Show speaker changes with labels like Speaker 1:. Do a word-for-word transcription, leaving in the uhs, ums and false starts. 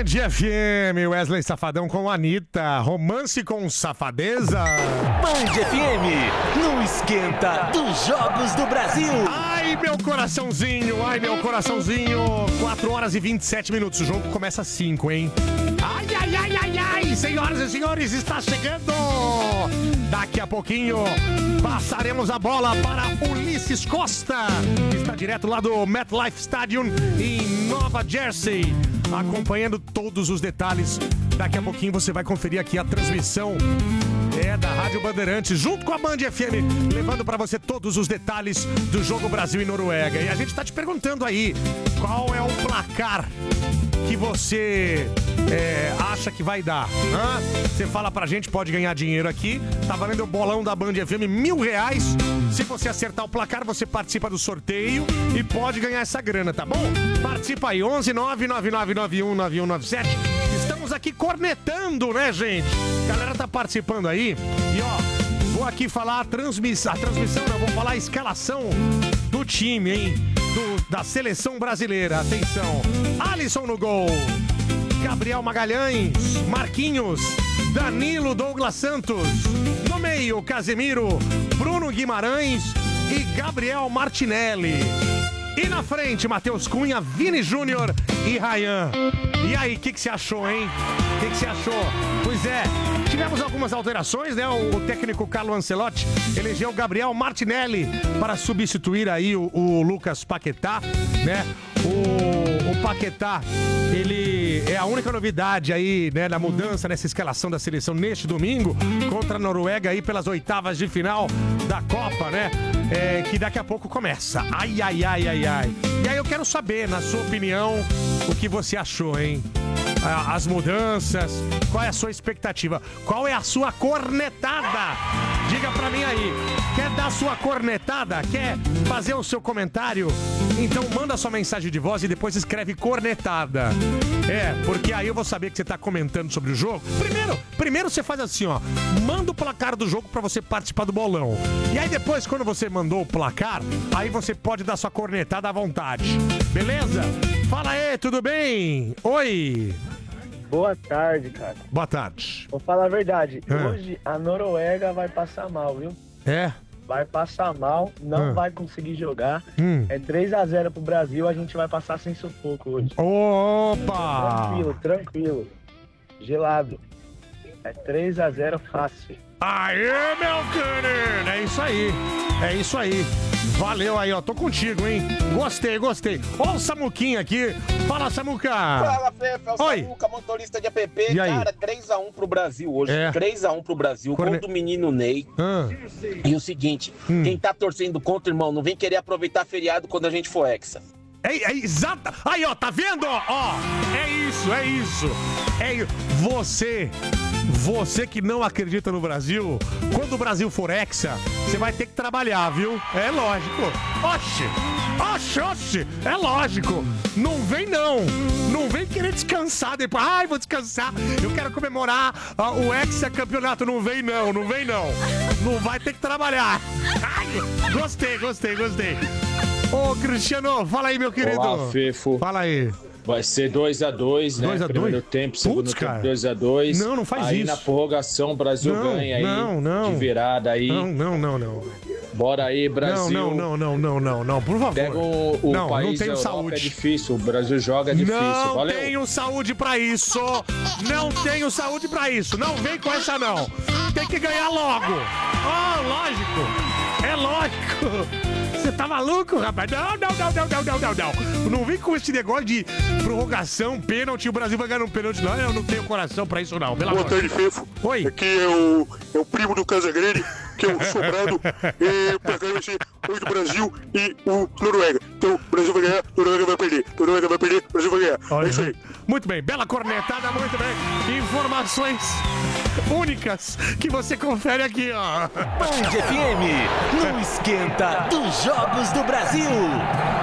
Speaker 1: Band F M, Wesley Safadão com Anitta, romance com safadeza.
Speaker 2: Band F M, no esquenta dos Jogos do Brasil.
Speaker 1: Ai, meu coraçãozinho, ai, meu coraçãozinho. quatro horas e vinte e sete minutos, o jogo começa às cinco, hein? Ai, ai, ai, ai, ai, senhoras e senhores, está chegando. Daqui a pouquinho, passaremos a bola para Ulisses Costa, que está direto lá do MetLife Stadium em Nova Jersey, acompanhando todos os detalhes. Daqui a pouquinho você vai conferir aqui a transmissão é da Rádio Bandeirantes, junto com a Band F M, levando pra você todos os detalhes do jogo Brasil e Noruega. E a gente tá te perguntando aí, qual é o placar que você é, acha que vai dar? Hã? Você fala pra gente, pode ganhar dinheiro aqui. Tá valendo o bolão da Band F M, mil reais. Se você acertar o placar, você participa do sorteio e pode ganhar essa grana, tá bom? Participa aí, onze nove nove nove nove um nove um nove sete. Estamos aqui cornetando, né, gente? A galera tá participando aí. E ó, vou aqui falar a transmissão, a transmissão, não, vou falar a escalação do time, hein? Do, da seleção brasileira. Atenção, Alisson no gol, Gabriel Magalhães, Marquinhos, Danilo, Douglas Santos. No meio, Casemiro, Bruno Guimarães e Gabriel Martinelli. E na frente, Matheus Cunha, Vini Júnior e Ryan. E aí, o que você achou, hein? O que você achou? Pois é, tivemos algumas alterações, né? O, o técnico Carlo Ancelotti elegeu o Gabriel Martinelli para substituir aí o, o Lucas Paquetá, né? O, o Paquetá, ele é a única novidade aí, né, na mudança nessa escalação da seleção neste domingo contra a Noruega aí pelas oitavas de final da Copa, né? É, que daqui a pouco começa. Ai, ai, ai, ai, ai. E aí eu quero saber, na sua opinião, o que você achou, hein? As mudanças, qual é a sua expectativa? Qual é a sua cornetada? Diga pra mim aí. Quer dar sua cornetada? Quer fazer o seu comentário? Então manda sua mensagem de voz e depois escreve cornetada. É, porque aí eu vou saber que você tá comentando sobre o jogo. Primeiro, primeiro você faz assim, ó. Manda o placar do jogo pra você participar do bolão. E aí depois, quando você mandou o placar, aí você pode dar sua cornetada à vontade. Beleza? Fala aí, tudo bem? Oi!
Speaker 3: Boa tarde, cara.
Speaker 1: Boa tarde.
Speaker 3: Vou falar a verdade.
Speaker 1: É.
Speaker 3: Hoje a Noruega vai passar mal, viu?
Speaker 1: É?
Speaker 3: Vai passar mal, não
Speaker 1: Ah.
Speaker 3: vai conseguir jogar.
Speaker 1: Hum.
Speaker 3: É três a zero pro Brasil, a gente vai passar sem sufoco hoje.
Speaker 1: Opa!
Speaker 3: Tranquilo, tranquilo. Gelado. É três a zero fácil.
Speaker 1: Aê, meu querido! É isso aí. É isso aí. Valeu aí, ó. Tô contigo, hein? Gostei, gostei. Ó o Samuquinha aqui. Fala, Samuca.
Speaker 4: Fala, Fefe. É o
Speaker 1: Oi.
Speaker 4: Samuca, motorista de app.
Speaker 1: E aí?
Speaker 4: Cara, três a um pro Brasil hoje.
Speaker 1: É.
Speaker 4: três a um pro Brasil.
Speaker 1: Corne-
Speaker 4: Gol do menino Ney.
Speaker 1: Ah,
Speaker 4: E o seguinte,
Speaker 1: Hum.
Speaker 4: quem tá torcendo contra, irmão, não vem querer aproveitar feriado quando a gente for hexa.
Speaker 1: é, é exata. Aí, ó, tá vendo? Ó, ó. É isso, é isso. É isso. Você, você que não acredita no Brasil, quando o Brasil for hexa, você vai ter que trabalhar, viu? É lógico. Oxe, oxe, oxe. É lógico. Não vem, não. Não vem querer descansar depois. Ai, vou descansar. Eu quero comemorar ah, o hexa campeonato. Não vem, não. Não vem, não. Não vai ter que trabalhar. Ai, gostei, gostei, gostei. Ô, Cristiano, fala aí, meu querido.
Speaker 5: Olá, Fefo.
Speaker 1: Fala aí.
Speaker 5: Vai ser dois a dois, né?
Speaker 1: dois a dois?
Speaker 5: Primeiro tempo, segundo
Speaker 1: Putz,
Speaker 5: tempo
Speaker 1: cara.
Speaker 5: dois a dois.
Speaker 1: Não, não faz
Speaker 5: aí
Speaker 1: isso.
Speaker 5: na prorrogação o Brasil
Speaker 1: Não,
Speaker 5: ganha aí.
Speaker 1: não, não.
Speaker 5: De virada aí.
Speaker 1: Não, não, não, não.
Speaker 5: Bora aí, Brasil.
Speaker 1: Não, não, não, não, não, não, por favor.
Speaker 5: Pega o, o
Speaker 1: não,
Speaker 5: país
Speaker 1: não tenho
Speaker 5: da Europa,
Speaker 1: saúde.
Speaker 5: é difícil. O Brasil joga é difícil.
Speaker 1: Não
Speaker 5: Valeu.
Speaker 1: tenho saúde pra isso. Não tenho saúde pra isso. Não vem com essa, não. Tem que ganhar logo. Oh, lógico. É lógico. Você tá maluco, rapaz? Não, não, não, não, não, não, não, não. Não vem com esse negócio de prorrogação, pênalti. O Brasil vai ganhar um pênalti. Não, eu não tenho coração pra isso, não. Pelo
Speaker 6: Boa
Speaker 1: amor.
Speaker 6: tarde, Fefo.
Speaker 1: Oi.
Speaker 6: Aqui é o, é o primo do Casagrande, que é o Sobrado. E o placar vai ser hoje do Brasil e o Noruega. Então, o Brasil vai ganhar, o Noruega vai perder. O Noruega vai perder, o Brasil vai ganhar.
Speaker 1: Olha.
Speaker 6: É isso aí.
Speaker 1: Muito bem, bela cornetada, muito bem. Informações únicas que você confere aqui, ó.
Speaker 2: Band F M, no esquenta dos Jogos do Brasil.